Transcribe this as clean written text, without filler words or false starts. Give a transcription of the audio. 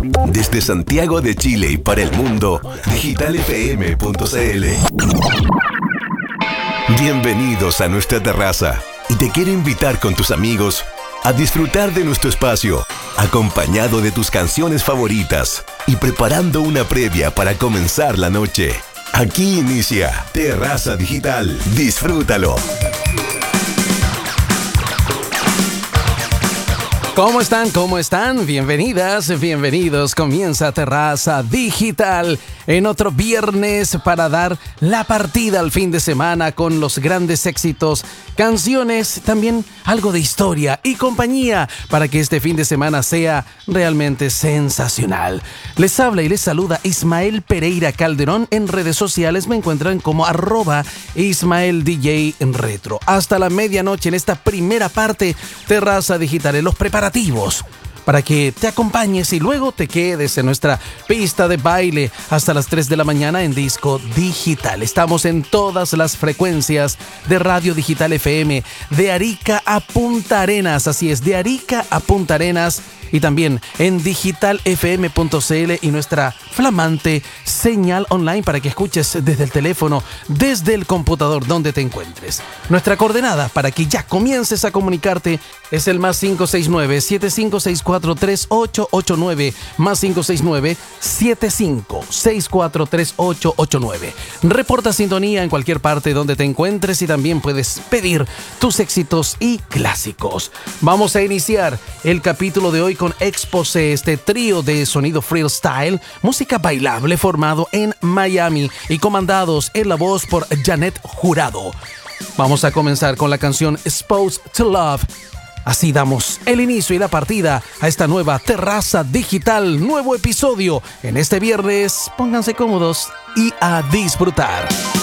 Desde Santiago de Chile y para el mundo, digitalfm.cl. Bienvenidos a nuestra terraza y te quiero invitar con tus amigos a disfrutar de nuestro espacio, acompañado de tus canciones favoritas y preparando una previa para comenzar la noche. Aquí inicia Terraza Digital. Disfrútalo. ¿Cómo están? ¿Cómo están? Bienvenidas, bienvenidos. Comienza Terraza Digital en otro viernes para dar la partida al fin de semana con los grandes éxitos, canciones, también algo de historia y compañía para que este fin de semana sea realmente sensacional. Les habla y les saluda Ismael Pereira Calderón. En redes sociales me encuentran como @IsmaelDJ en Retro. Hasta la medianoche en esta primera parte, Terraza Digital, en los preparativos para que te acompañes y luego te quedes en nuestra pista de baile hasta las 3 de la mañana en Disco Digital. Estamos en todas las frecuencias de Radio Digital FM, de Arica a Punta Arenas, así es, de Arica a Punta Arenas, y también en digitalfm.cl y nuestra flamante señal online para que escuches desde el teléfono, desde el computador donde te encuentres. Nuestra coordenada para que ya comiences a comunicarte es el +569 7564 3889, +569 7564 3889. Reporta sintonía en cualquier parte donde te encuentres y también puedes pedir tus éxitos y clásicos. Vamos a iniciar el capítulo de hoy con Exposé, este trío de sonido freestyle, música bailable formado en Miami y comandados en la voz por Janet Jurado. Vamos a comenzar con la canción Exposed to Love. Así damos el inicio y la partida a esta nueva Terraza Digital, nuevo episodio en este viernes. Pónganse cómodos y a disfrutar.